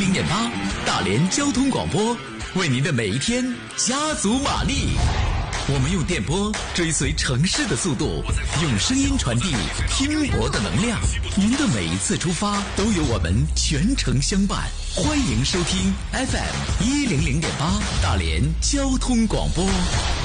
100.8，大连交通广播，为您的每一天加足马力。我们用电波追随城市的速度，用声音传递拼搏的能量。您的每一次出发都有我们全程相伴。欢迎收听 FM 100.8大连交通广播。